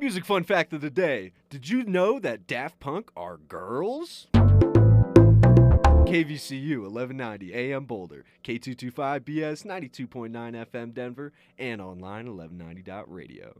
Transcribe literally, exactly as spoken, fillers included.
Music fun fact of the day. Did you know that Daft Punk are girls? K V C U eleven ninety A M Boulder, K two twenty-five B S ninety-two point nine F M Denver, and online eleven ninety dot radio.